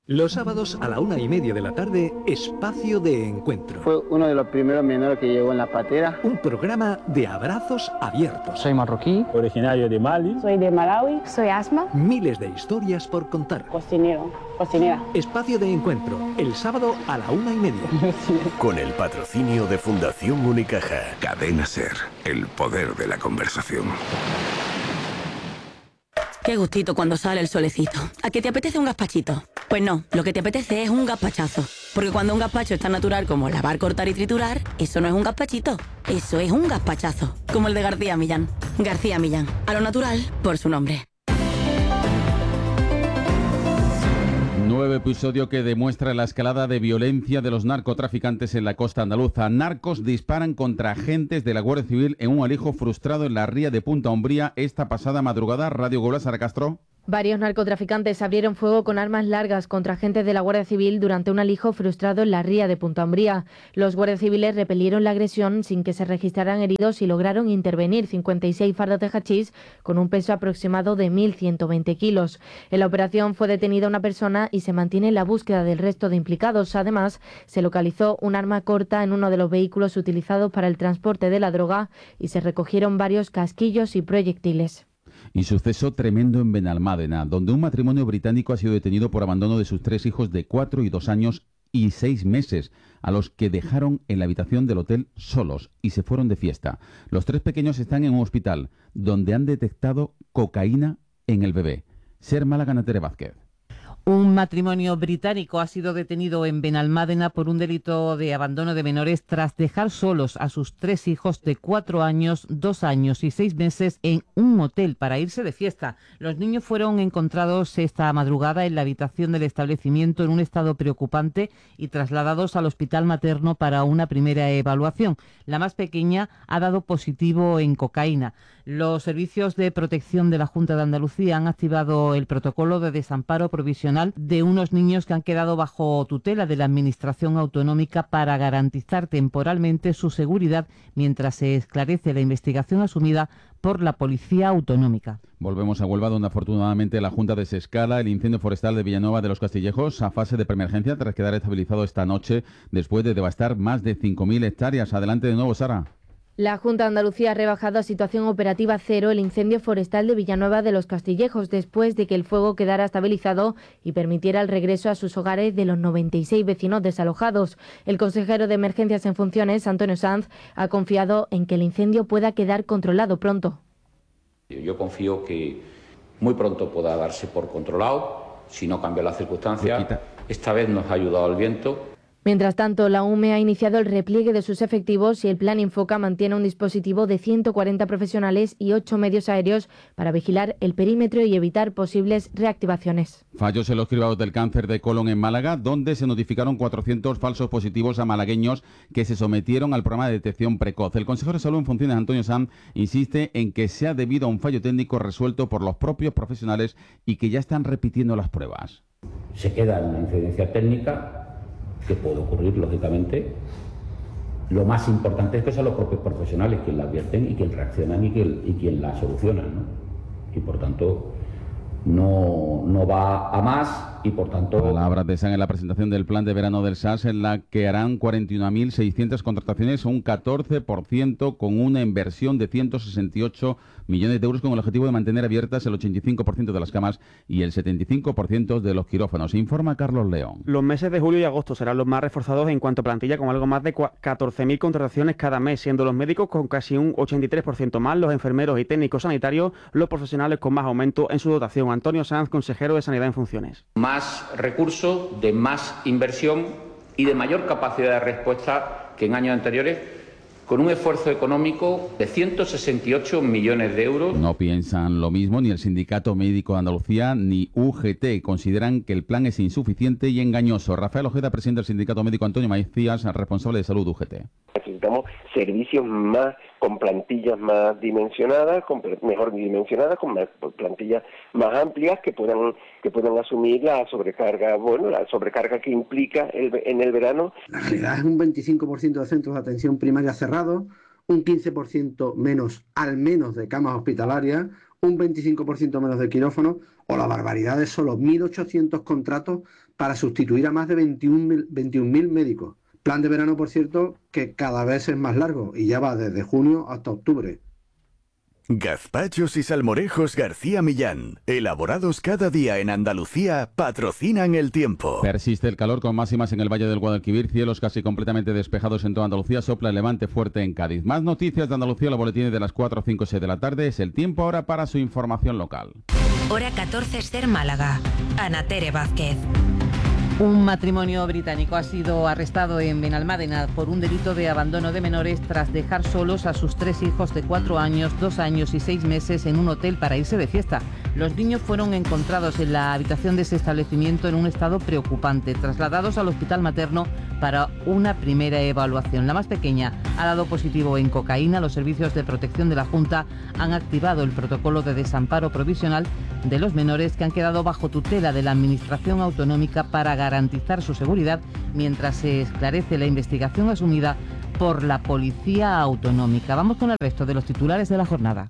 Los sábados a la 1:30 de la tarde, Espacio de Encuentro. Fue uno de los primeros menores que llegó en la patera. Un programa de abrazos abiertos. Soy marroquí, originario de Mali. Soy de Malawi. Soy Asma. Miles de historias por contar. Cocinera. Espacio de Encuentro, el sábado a la 1:30. Con el patrocinio de Fundación Unicaja. Cadena Ser, el poder de la conversación. Qué gustito cuando sale el solecito. ¿A qué te apetece un gazpachito? Pues no, lo que te apetece es un gazpachazo. Porque cuando un gazpacho es tan natural como lavar, cortar y triturar, eso no es un gazpachito, eso es un gazpachazo. Como el de García Millán. García Millán, a lo natural por su nombre. Nuevo episodio que demuestra la escalada de violencia de los narcotraficantes en la costa andaluza. Narcos disparan contra agentes de la Guardia Civil en un alijo frustrado en la ría de Punta Umbría esta pasada madrugada. Radio Gobla, Sara Castro. Varios narcotraficantes abrieron fuego con armas largas contra agentes de la Guardia Civil durante un alijo frustrado en la ría de Punta Umbría. Los guardias civiles repelieron la agresión sin que se registraran heridos y lograron intervenir 56 fardos de hachís con un peso aproximado de 1.120 kilos. En la operación fue detenida una persona y se mantiene la búsqueda del resto de implicados. Además, se localizó un arma corta en uno de los vehículos utilizados para el transporte de la droga y se recogieron varios casquillos y proyectiles. Y suceso tremendo en Benalmádena, donde un matrimonio británico ha sido detenido por abandono de sus 3 hijos de 4 y 2 años y 6 meses, a los que dejaron en la habitación del hotel solos y se fueron de fiesta. Los 3 pequeños están en un hospital, donde han detectado cocaína en el bebé. Ser Málaga, Natere Vázquez. Un matrimonio británico ha sido detenido en Benalmádena por un delito de abandono de menores tras dejar solos a sus 3 hijos de 4 años, 2 años y 6 meses en un hotel para irse de fiesta. Los niños fueron encontrados esta madrugada en la habitación del establecimiento en un estado preocupante y trasladados al hospital materno para una primera evaluación. La más pequeña ha dado positivo en cocaína. Los servicios de protección de la Junta de Andalucía han activado el protocolo de desamparo provisional de unos niños que han quedado bajo tutela de la Administración Autonómica para garantizar temporalmente su seguridad mientras se esclarece la investigación asumida por la Policía Autonómica. Volvemos a Huelva, donde afortunadamente la Junta desescala el incendio forestal de Villanueva de los Castillejos a fase de preemergencia tras quedar estabilizado esta noche después de devastar más de 5.000 hectáreas. Adelante de nuevo, Sara. La Junta de Andalucía ha rebajado a situación operativa cero el incendio forestal de Villanueva de los Castillejos después de que el fuego quedara estabilizado y permitiera el regreso a sus hogares de los 96 vecinos desalojados. El consejero de Emergencias en funciones, Antonio Sanz, ha confiado en que el incendio pueda quedar controlado pronto. Yo confío que muy pronto pueda darse por controlado, si no cambian las circunstancias. Esta vez nos ha ayudado el viento. Mientras tanto, la UME ha iniciado el repliegue de sus efectivos y el Plan Infoca mantiene un dispositivo de 140 profesionales y 8 medios aéreos para vigilar el perímetro y evitar posibles reactivaciones. Fallos en los cribados del cáncer de colon en Málaga, donde se notificaron 400 falsos positivos a malagueños que se sometieron al programa de detección precoz. El consejero de Salud en funciones, Antonio Sanz, insiste en que sea debido a un fallo técnico resuelto por los propios profesionales y que ya están repitiendo las pruebas. Se queda en la incidencia técnica, que puede ocurrir, lógicamente. Lo más importante es que son los propios profesionales quienes la advierten y quienes reaccionan y quien la solucionan, ¿no? Y por tanto no va a más y por tanto... Palabras de Sanz en la presentación del plan de verano del SAS, en la que harán 41.600 contrataciones, un 14%, con una inversión de 168 millones de euros, con el objetivo de mantener abiertas el 85% de las camas y el 75% de los quirófanos. Informa Carlos León. Los meses de julio y agosto serán los más reforzados en cuanto a plantilla, con algo más de 14.000 contrataciones cada mes, siendo los médicos con casi un 83% más, los enfermeros y técnicos sanitarios los profesionales con más aumento en su dotación. Antonio Sanz, consejero de Sanidad en funciones. Más recursos, de más inversión y de mayor capacidad de respuesta que en años anteriores, con un esfuerzo económico de 168 millones de euros. No piensan lo mismo ni el Sindicato Médico de Andalucía ni UGT. Consideran que el plan es insuficiente y engañoso. Rafael Ojeda, presidente del Sindicato Médico, Antonio Maíz, responsable de salud UGT. Necesitamos servicios más, con plantillas más dimensionadas, mejor dimensionadas, con plantillas más amplias que puedan asumir la sobrecarga que implica en el verano. La realidad es un 25% de centros de atención primaria cerrados, un 15% menos, al menos, de camas hospitalarias, un 25% menos de quirófano, o la barbaridad de solo 1.800 contratos para sustituir a más de 21.000 médicos. Plan de verano, por cierto, que cada vez es más largo y ya va desde junio hasta octubre. Gazpachos y salmorejos García Millán, elaborados cada día en Andalucía, patrocinan el tiempo. Persiste el calor con máximas en el Valle del Guadalquivir, cielos casi completamente despejados en toda Andalucía, sopla el levante fuerte en Cádiz. Más noticias de Andalucía, los boletines de las 4, 5, 6 de la tarde. Es el tiempo ahora para su información local. Hora 14 Ser Málaga. Ana Tere Vázquez. Un matrimonio británico ha sido arrestado en Benalmádena por un delito de abandono de menores tras dejar solos a sus 3 hijos de 4 años, 2 años y 6 meses en un hotel para irse de fiesta. Los niños fueron encontrados en la habitación de ese establecimiento en un estado preocupante, trasladados al hospital materno para una primera evaluación. La más pequeña ha dado positivo en cocaína. Los servicios de protección de la Junta han activado el protocolo de desamparo provisional de los menores que han quedado bajo tutela de la Administración Autonómica para garantizar su seguridad mientras se esclarece la investigación asumida por la Policía Autonómica. Vamos con el resto de los titulares de la jornada.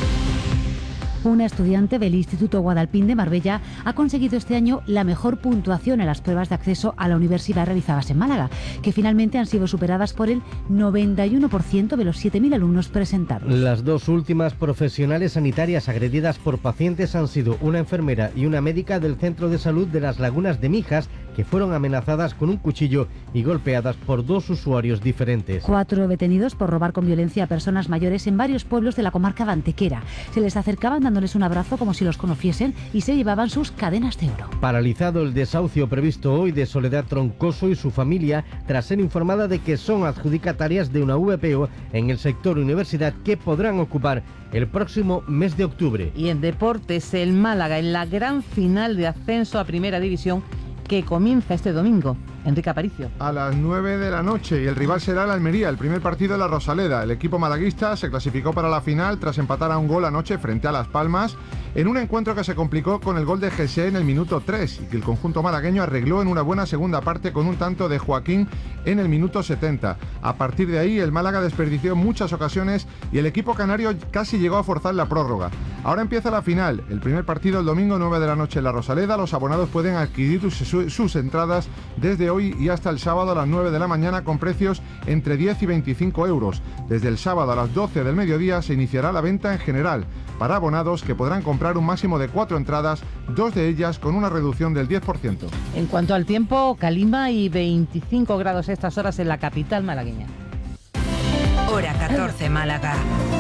Una estudiante del Instituto Guadalpín de Marbella ha conseguido este año la mejor puntuación en las pruebas de acceso a la universidad realizadas en Málaga, que finalmente han sido superadas por el 91% de los 7.000 alumnos presentados. Las dos últimas profesionales sanitarias agredidas por pacientes han sido una enfermera y una médica del Centro de Salud de las Lagunas de Mijas, que fueron amenazadas con un cuchillo y golpeadas por 2 usuarios diferentes. 4 detenidos por robar con violencia a personas mayores en varios pueblos de la comarca de Antequera. Se les acercaban dándoles un abrazo como si los conociesen y se llevaban sus cadenas de oro. Paralizado el desahucio previsto hoy de Soledad Troncoso y su familia tras ser informada de que son adjudicatarias de una VPO en el sector universidad que podrán ocupar el próximo mes de octubre. Y en deportes, el Málaga en la gran final de ascenso a Primera División que comienza este domingo. Enrique Aparicio. A las 9 de la noche y el rival será el Almería, el primer partido de la Rosaleda. El equipo malaguista se clasificó para la final tras empatar a un gol anoche frente a Las Palmas en un encuentro que se complicó con el gol de José en el minuto 3 y que el conjunto malagueño arregló en una buena segunda parte con un tanto de Joaquín en el minuto 70. A partir de ahí el Málaga desperdició muchas ocasiones y el equipo canario casi llegó a forzar la prórroga. Ahora empieza la final, el primer partido el domingo 9 de la noche en la Rosaleda. Los abonados pueden adquirir sus entradas desde hoy y hasta el sábado a las 9 de la mañana con precios entre 10 y 25 euros. Desde el sábado a las 12 del mediodía se iniciará la venta en general para abonados que podrán comprar un máximo de 4 entradas, 2 de ellas con una reducción del 10%. En cuanto al tiempo, calima y 25 grados a estas horas en la capital malagueña. Hora 14 Málaga.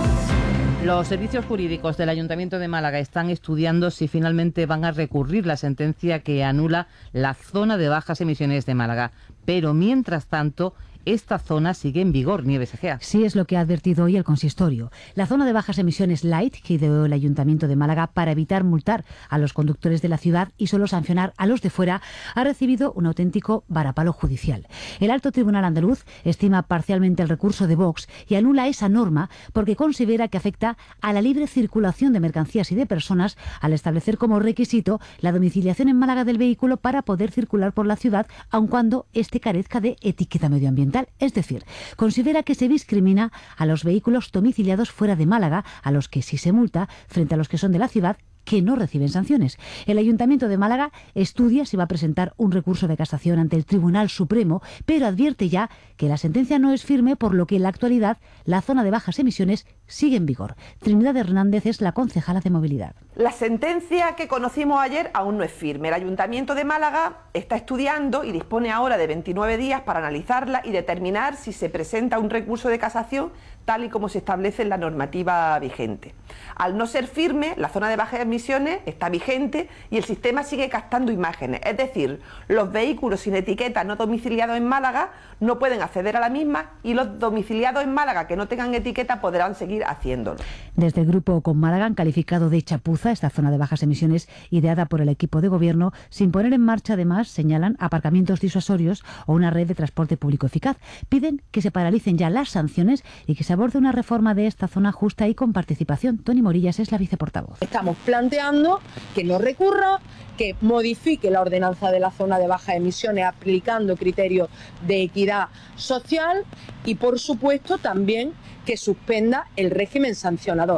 Los servicios jurídicos del Ayuntamiento de Málaga están estudiando si finalmente van a recurrir la sentencia que anula la zona de bajas emisiones de Málaga. Pero mientras tanto, esta zona sigue en vigor, Nieves Egea. Sí, es lo que ha advertido hoy el consistorio. La zona de bajas emisiones light que ideó el Ayuntamiento de Málaga para evitar multar a los conductores de la ciudad y solo sancionar a los de fuera ha recibido un auténtico varapalo judicial. El Alto Tribunal andaluz estima parcialmente el recurso de Vox y anula esa norma porque considera que afecta a la libre circulación de mercancías y de personas al establecer como requisito la domiciliación en Málaga del vehículo para poder circular por la ciudad, aun cuando éste carezca de etiqueta medioambiental. Es decir, considera que se discrimina a los vehículos domiciliados fuera de Málaga, a los que sí se multa, frente a los que son de la ciudad, que no reciben sanciones. El Ayuntamiento de Málaga estudia si va a presentar un recurso de casación ante el Tribunal Supremo, pero advierte ya que la sentencia no es firme, por lo que en la actualidad la zona de bajas emisiones sigue en vigor. Trinidad Hernández es la concejala de movilidad. La sentencia que conocimos ayer aún no es firme. El Ayuntamiento de Málaga está estudiando y dispone ahora de 29 días para analizarla y determinar si se presenta un recurso de casación tal y como se establece en la normativa vigente. Al no ser firme, la zona de bajas emisiones está vigente y el sistema sigue captando imágenes. Es decir, los vehículos sin etiqueta no domiciliados en Málaga no pueden acceder a la misma y los domiciliados en Málaga que no tengan etiqueta podrán seguir haciéndolo. Desde el Grupo Con Málaga han calificado de chapuza esta zona de bajas emisiones ideada por el equipo de gobierno sin poner en marcha, además, señalan, aparcamientos disuasorios o una red de transporte público eficaz. Piden que se paralicen ya las sanciones y que se aborde una reforma de esta zona justa y con participación. Toni Morillas es la viceportavoz. Estamos planteando que no recurra, que modifique la ordenanza de la zona de bajas emisiones aplicando criterios de equidad social y, por supuesto, también que suspenda el régimen sancionador.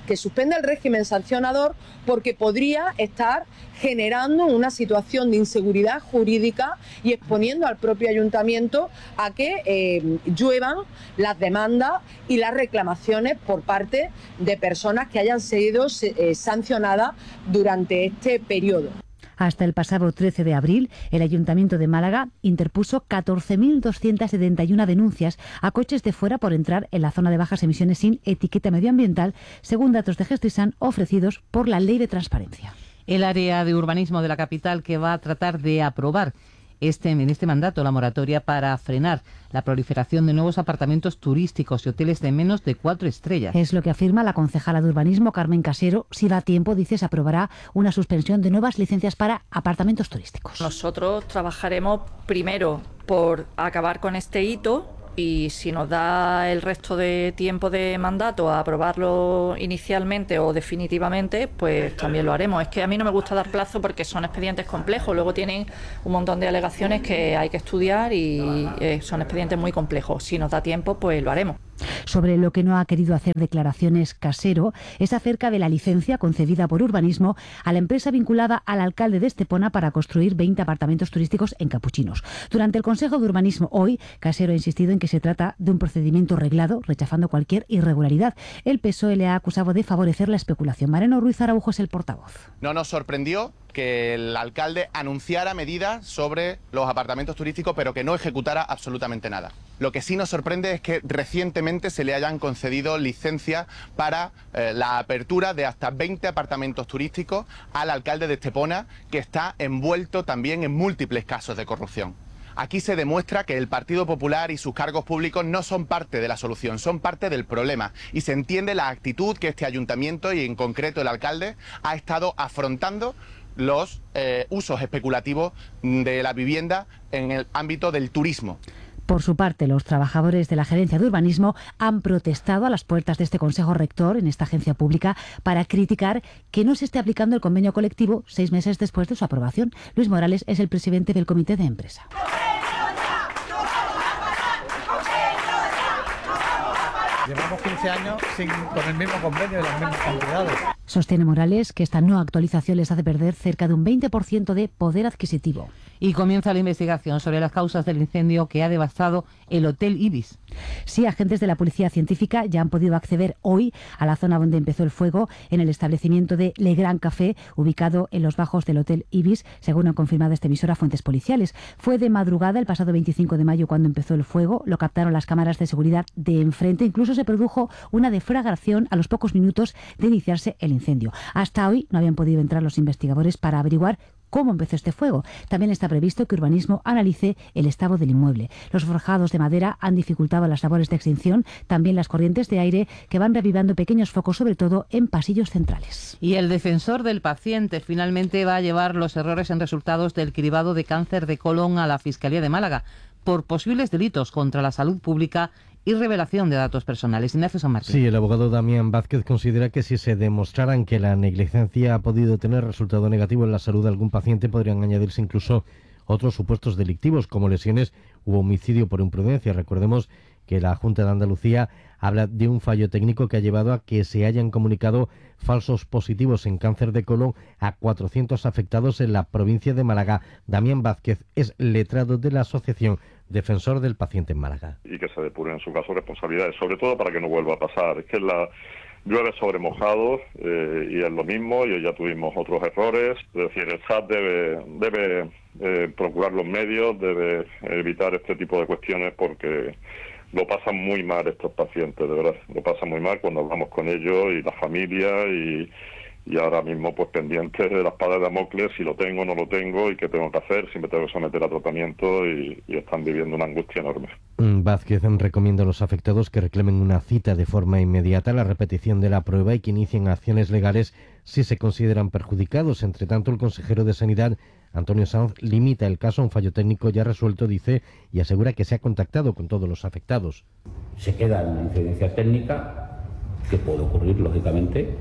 que suspenda el régimen sancionador porque podría estar generando una situación de inseguridad jurídica y exponiendo al propio ayuntamiento a que lluevan las demandas y las reclamaciones por parte de personas que hayan sido sancionadas durante este periodo. Hasta el pasado 13 de abril, el Ayuntamiento de Málaga interpuso 14.271 denuncias a coches de fuera por entrar en la zona de bajas emisiones sin etiqueta medioambiental, según datos de Gestisán ofrecidos por la Ley de Transparencia. El área de urbanismo de la capital, que va a tratar de aprobar en este mandato la moratoria para frenar la proliferación de nuevos apartamentos turísticos y hoteles de menos de 4 estrellas. Es lo que afirma la concejala de urbanismo, Carmen Casero. Si da tiempo, dice, se aprobará una suspensión de nuevas licencias para apartamentos turísticos. Nosotros trabajaremos primero por acabar con este hito, y si nos da el resto de tiempo de mandato a aprobarlo inicialmente o definitivamente, pues también lo haremos. Es que a mí no me gusta dar plazo porque son expedientes complejos, luego tienen un montón de alegaciones que hay que estudiar y son expedientes muy complejos. Si nos da tiempo, pues lo haremos. Sobre lo que no ha querido hacer declaraciones Casero es acerca de la licencia concedida por urbanismo a la empresa vinculada al alcalde de Estepona para construir 20 apartamentos turísticos en Capuchinos. Durante el Consejo de Urbanismo hoy, Casero ha insistido en que se trata de un procedimiento reglado, rechazando cualquier irregularidad. El PSOE le ha acusado de favorecer la especulación. Mariano Ruiz Araujo es el portavoz. No nos sorprendió que el alcalde anunciara medidas sobre los apartamentos turísticos, pero que no ejecutara absolutamente nada. Lo que sí nos sorprende es que recientemente se le hayan concedido licencias para la apertura de hasta 20 apartamentos turísticos al alcalde de Estepona, que está envuelto también en múltiples casos de corrupción. Aquí se demuestra que el Partido Popular y sus cargos públicos no son parte de la solución, son parte del problema. Y se entiende la actitud que este ayuntamiento y en concreto el alcalde ha estado afrontando los usos especulativos de la vivienda en el ámbito del turismo. Por su parte, los trabajadores de la Gerencia de Urbanismo han protestado a las puertas de este Consejo Rector, en esta agencia pública, para criticar que no se esté aplicando el convenio colectivo 6 meses después de su aprobación. Luis Morales es el presidente del Comité de Empresa. Llevamos 15 años con el mismo convenio y las mismas cantidades. Sostiene Morales que esta no actualización les hace perder cerca de un 20% de poder adquisitivo. Y comienza la investigación sobre las causas del incendio que ha devastado el Hotel Ibis. Sí, agentes de la Policía Científica ya han podido acceder hoy a la zona donde empezó el fuego, en el establecimiento de Le Grand Café, ubicado en los bajos del Hotel Ibis, según han confirmado esta emisora fuentes policiales. Fue de madrugada, el pasado 25 de mayo, cuando empezó el fuego. Lo captaron las cámaras de seguridad de enfrente. Incluso se produjo una deflagración a los pocos minutos de iniciarse el incendio. Hasta hoy no habían podido entrar los investigadores para averiguar cómo empezó este fuego. También está previsto que Urbanismo analice el estado del inmueble. Los forjados de madera han dificultado las labores de extinción, también las corrientes de aire que van revivando pequeños focos, sobre todo en pasillos centrales. Y el defensor del paciente finalmente va a llevar los errores en resultados del cribado de cáncer de colon a la Fiscalía de Málaga por posibles delitos contra la salud pública y revelación de datos personales. Ignacio San Martín. Sí, el abogado Damián Vázquez considera que si se demostraran que la negligencia ha podido tener resultado negativo en la salud de algún paciente, podrían añadirse incluso otros supuestos delictivos como lesiones u homicidio por imprudencia. Recordemos que la Junta de Andalucía habla de un fallo técnico que ha llevado a que se hayan comunicado falsos positivos en cáncer de colon a 400 afectados en la provincia de Málaga. Damián Vázquez es letrado de la Asociación Defensor del Paciente en Málaga. Y que se depuren en su caso responsabilidades, sobre todo para que no vuelva a pasar. Es que llueve sobre mojado y es lo mismo, y ya tuvimos otros errores. Es decir, el SAT debe procurar los medios, debe evitar este tipo de cuestiones porque lo pasan muy mal estos pacientes, de verdad. Lo pasan muy mal cuando hablamos con ellos y la familia y ahora mismo pues pendientes de la espada de Damocles, si lo tengo o no lo tengo y qué tengo que hacer, si me tengo que someter a tratamiento y están viviendo una angustia enorme. Vázquez recomienda a los afectados que reclamen una cita de forma inmediata, la repetición de la prueba y que inicien acciones legales si se consideran perjudicados. Entre tanto, el consejero de Sanidad, Antonio Sanz, limita el caso a un fallo técnico ya resuelto, dice, y asegura que se ha contactado con todos los afectados. Se queda en una incidencia técnica que puede ocurrir, lógicamente.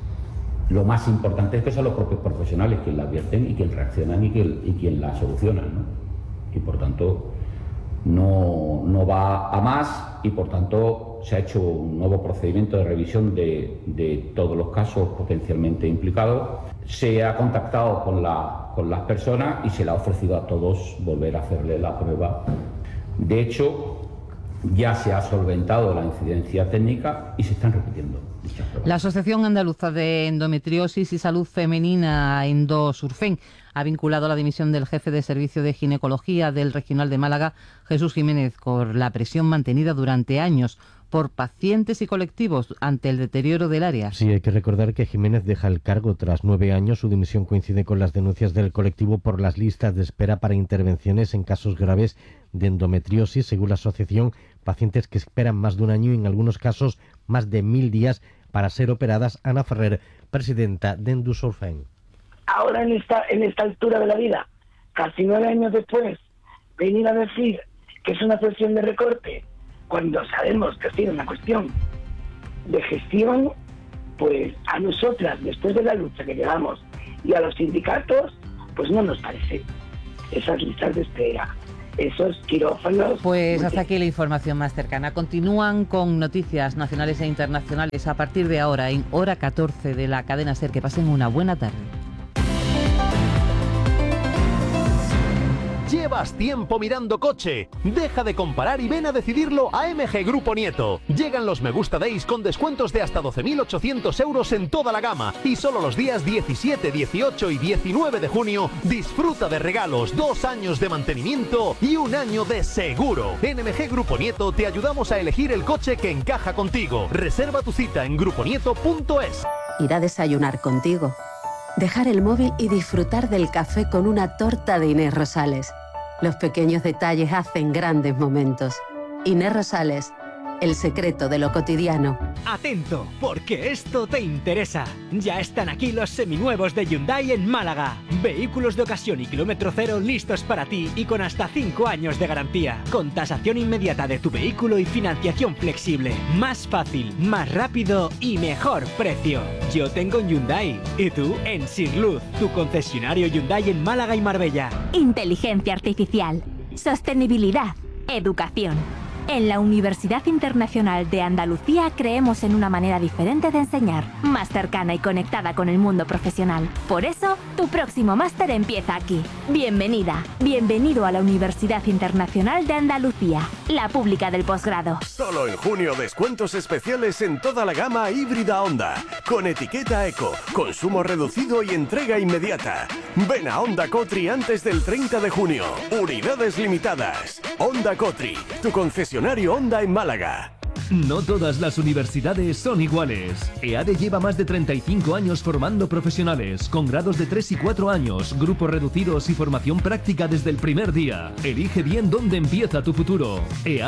Lo más importante es que son los propios profesionales quienes la advierten y quienes reaccionan y quien la solucionan, ¿no? Y por tanto no va a más y por tanto se ha hecho un nuevo procedimiento de revisión de todos los casos potencialmente implicados. Se ha contactado con las personas y se le ha ofrecido a todos volver a hacerle la prueba. De hecho, ya se ha solventado la incidencia técnica y se están repitiendo dichas pruebas. La Asociación Andaluza de Endometriosis y Salud Femenina, Endosurfen, ha vinculado la dimisión del jefe de servicio de ginecología del Regional de Málaga, Jesús Jiménez, por la presión mantenida durante años por pacientes y colectivos ante el deterioro del área. Sí, hay que recordar que Jiménez deja el cargo tras 9 años. Su dimisión coincide con las denuncias del colectivo por las listas de espera para intervenciones en casos graves de endometriosis. Según la asociación, pacientes que esperan más de un año y en algunos casos más de 1000 días para ser operadas. Ana Ferrer, presidenta de Endosurfen. Ahora en esta altura de la vida, casi 9 años después, venir a decir que es una cuestión de recorte, cuando sabemos que ha sido una cuestión de gestión, pues a nosotras, después de la lucha que llevamos, y a los sindicatos, pues no nos parece. Esas listas de espera, esos quirófanos... Pues hasta aquí la información más cercana. Continúan con noticias nacionales e internacionales a partir de ahora, en hora 14 de la cadena SER. Que pasen una buena tarde. ¿Llevas tiempo mirando coche? Deja de comparar y ven a decidirlo a MG Grupo Nieto. Llegan los Me Gusta Days con descuentos de hasta 12.800 euros en toda la gama. Y solo los días 17, 18 y 19 de junio disfruta de regalos, 2 años de mantenimiento y 1 año de seguro. En MG Grupo Nieto te ayudamos a elegir el coche que encaja contigo. Reserva tu cita en gruponieto.es. Ir a desayunar contigo. Dejar el móvil y disfrutar del café con una torta de Inés Rosales. Los pequeños detalles hacen grandes momentos. Inés Rosales, el secreto de lo cotidiano. Atento, porque esto te interesa. Ya están aquí los seminuevos de Hyundai en Málaga. Vehículos de ocasión y kilómetro cero listos para ti y con hasta 5 años de garantía. Con tasación inmediata de tu vehículo y financiación flexible. Más fácil, más rápido y mejor precio. Yo tengo un Hyundai. ¿Y tú? En Sirluz, tu concesionario Hyundai en Málaga y Marbella. Inteligencia artificial, sostenibilidad, educación. En la Universidad Internacional de Andalucía creemos en una manera diferente de enseñar, más cercana y conectada con el mundo profesional. Por eso, tu próximo máster empieza aquí. Bienvenida, bienvenido a la Universidad Internacional de Andalucía, la pública del posgrado. Solo en junio descuentos especiales en toda la gama híbrida Honda, con etiqueta eco, consumo reducido y entrega inmediata. Ven a Honda Cotri antes del 30 de junio. Unidades limitadas. Honda Cotri, tu concesionario Honda en Málaga. No todas las universidades son iguales. EADE lleva más de 35 años formando profesionales, con grados de 3 y 4 años, grupos reducidos y formación práctica desde el primer día. Elige bien dónde empieza tu futuro.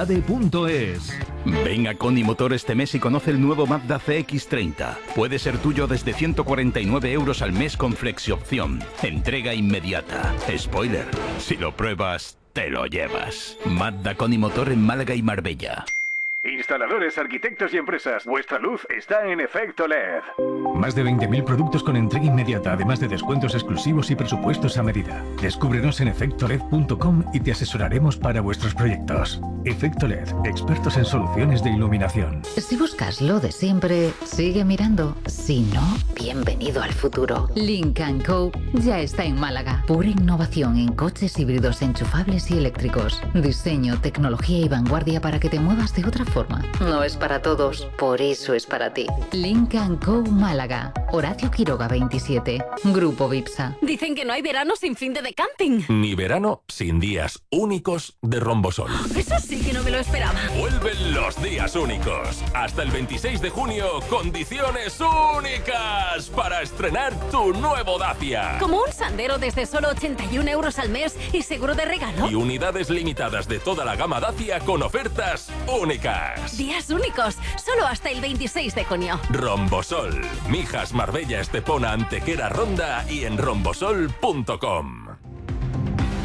EADE.es. Ven a Coni Motor este mes y conoce el nuevo Mazda CX-30. Puede ser tuyo desde 149 euros al mes con flexiopción. Entrega inmediata. Spoiler, si lo pruebas, te lo llevas. Mazda Coni Motor en Málaga y Marbella. Instaladores, arquitectos y empresas, vuestra luz está en Efecto LED. Más de 20.000 productos con entrega inmediata, además de descuentos exclusivos y presupuestos a medida. Descúbrenos en efectoled.com y te asesoraremos para vuestros proyectos. Efecto LED, expertos en soluciones de iluminación. Si buscas lo de siempre, sigue mirando. Si no, bienvenido al futuro. Lynk & Co ya está en Málaga. Pura innovación en coches híbridos enchufables y eléctricos. Diseño, tecnología y vanguardia para que te muevas de otra forma. No es para todos, por eso es para ti. Lynk & Co Málaga. Horacio Quiroga 27. Grupo Vipsa. Dicen que no hay verano sin fin de camping. Ni verano sin días únicos de Rombosol. Eso sí que no me lo esperaba. Vuelven los días únicos. Hasta el 26 de junio, condiciones únicas para estrenar tu nuevo Dacia. Como un Sandero desde solo 81 euros al mes y seguro de regalo. Y unidades limitadas de toda la gama Dacia con ofertas únicas. Días únicos, solo hasta el 26 de junio. Rombosol, Mijas, Marbella, Estepona, Antequera, Ronda y en rombosol.com.